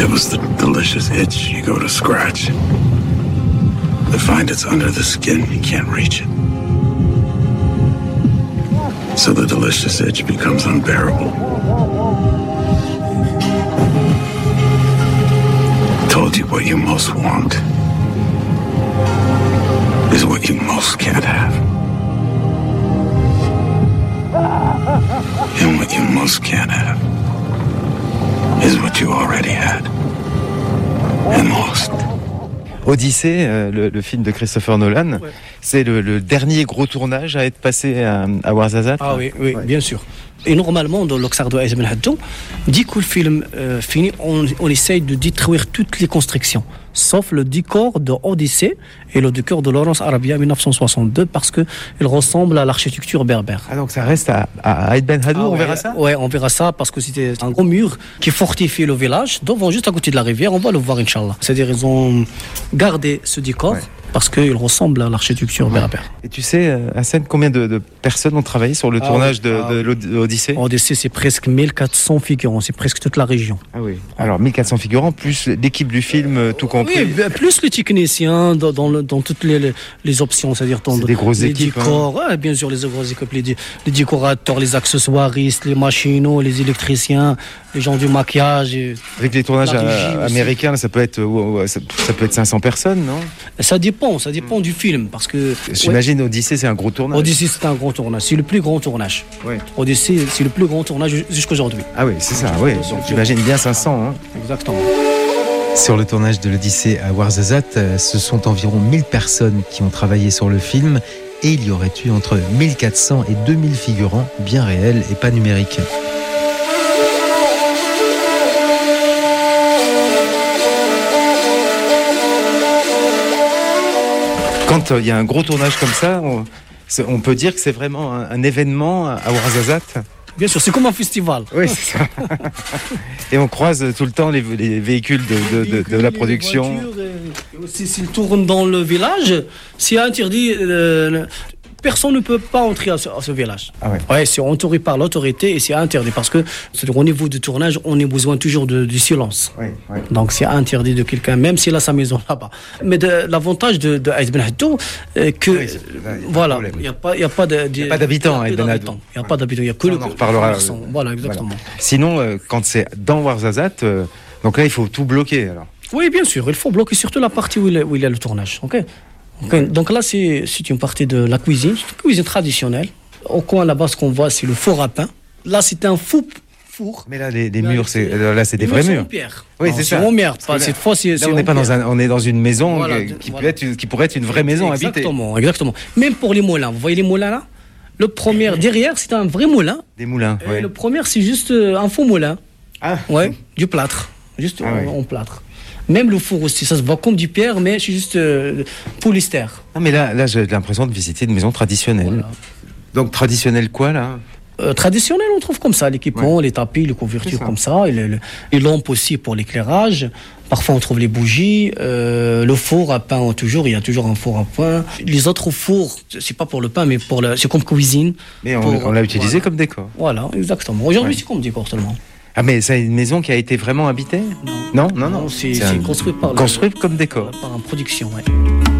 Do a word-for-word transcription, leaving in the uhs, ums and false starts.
was the delicious itch you go to scratch. To find it's under the skin, you can't reach it. So the delicious itch becomes unbearable. Told you what you most want is what you most can't have. And what you most can't have is what you already had and lost. Odyssée, euh, le, le film de Christopher Nolan, ouais. C'est le, le dernier gros tournage à être passé à, à Ouarzazate. Ah oui, oui, ouais. Bien sûr. Et normalement, dans l'Oxar de Aïs Ben Hadjon, dès que le film euh, finit, on, on essaye de détruire toutes les constructions, sauf le décor de Odyssée et le décor de Lawrence Arabia dix-neuf cent soixante-deux, parce qu'il ressemble à l'architecture berbère. Ah, donc ça reste à, à Aïs Ben Hadjon, ah, on ouais, verra ça? Oui, on verra ça, parce que c'était un gros mur qui fortifie le village, devant, juste à côté de la rivière, on va le voir, Inch'Allah. C'est-à-dire qu'ils ont gardé ce décor. Ouais. Parce qu'il ressemble à l'architecture ouais. berbère. Et tu sais, Hassan, combien de, de personnes ont travaillé sur le ah tournage oui. de, ah de, de l'Odyssée? L'Odyssée, c'est presque mille quatre cents figurants, c'est presque toute la région. Ah oui. Alors mille quatre cents figurants, plus l'équipe du film, tout compris. Oui, plus les techniciens dans, dans, le, dans toutes les, les options, c'est-à-dire dans c'est des grosses les équipes. Décors, hein. Ouais, bien sûr, les grosses équipes, les, les décorateurs, les accessoiristes, les machinaux, les électriciens, les gens du maquillage. Avec les tournages à, américains, ça peut être ça, ça peut être cinq cents personnes, non? Ça dépend, ça dépend mmh. du film, parce que j'imagine ouais, Odyssée c'est un gros tournage. Odyssée c'est un gros tournage, c'est le plus grand tournage. Ouais. Odyssée c'est le plus grand tournage jusqu'aujourd'hui. Ah oui, c'est ça, oui. Donc j'imagine bien cinq cents. Hein. Exactement. Sur le tournage de l'Odyssée à Ouarzazate, ce sont environ mille personnes qui ont travaillé sur le film et il y aurait eu entre mille quatre cents et deux mille figurants bien réels et pas numériques. Quand il y a un gros tournage comme ça, on, on peut dire que c'est vraiment un, un événement à Ouarzazate. Bien sûr, c'est comme un festival. Oui, c'est ça. Et on croise tout le temps les, les véhicules de, de, de, de la production. Et aussi, s'ils tournent dans le village, c'est interdit. Euh, personne ne peut pas entrer à ce, à ce village. Ah ouais. Ouais, c'est entouré par l'autorité et c'est interdit parce que au niveau du tournage, on a besoin toujours de, de silence. Ouais, ouais. Donc c'est interdit de quelqu'un, même s'il a sa maison là-bas. Mais de, l'avantage de, de Aïs Ben Hadjon, euh, que oui, là, voilà, il n'y a pas, il y a pas de, de, y a pas d'habitants à Aïs Ben Hadjon. Il n'y a pas d'habitants, il n'y a que ça, le. On en reparlera. Voilà, exactement. Voilà. Sinon, euh, quand c'est dans Ouarzazate, euh, donc là il faut tout bloquer alors. Oui, bien sûr, il faut bloquer surtout la partie où il, où il y a le tournage. Ok. Okay. Donc là, c'est, c'est une partie de la cuisine, c'est une cuisine traditionnelle. Au coin là-bas, ce qu'on voit, c'est le four à pain. Là, c'est un fou, four. Mais là, les, les murs, c'est, là, c'est des vrais murs. En pierre. Oui, non, c'est, c'est ça. En pierre. Pas, cette fois, c'est, là, c'est on n'est pas pierre. dans un, on est dans une maison voilà, qui, voilà. Peut être, qui pourrait être une vraie maison exactement, habitée. Exactement, exactement. Même pour les moulins. Vous voyez les moulins là? Le premier derrière, c'est un vrai moulin. Des moulins. Et ouais. le premier, c'est juste un faux moulin. Ah. Ouais, du plâtre, juste ah, en, ouais. en plâtre. Même le four aussi, ça se voit comme du pierre, mais c'est juste euh, polyester. Ah, mais là, là, j'ai l'impression de visiter une maison traditionnelle. Voilà. Donc, traditionnelle quoi, là euh, Traditionnelle, on trouve comme ça, l'équipement, ouais. les tapis, les couvertures comme ça, et les, les lampes aussi pour l'éclairage. Parfois, on trouve les bougies, euh, le four à pain, toujours, il y a toujours un four à pain. Les autres fours, c'est pas pour le pain, mais pour le, c'est comme cuisine. Mais on, pour, on l'a utilisé voilà. comme décor. Voilà, exactement. Aujourd'hui, ouais. c'est comme décor seulement. Ah, mais c'est une maison qui a été vraiment habitée ? Non. Non, non, non. non c'est, c'est, c'est construit par construit le, comme décor. Par une production, ouais.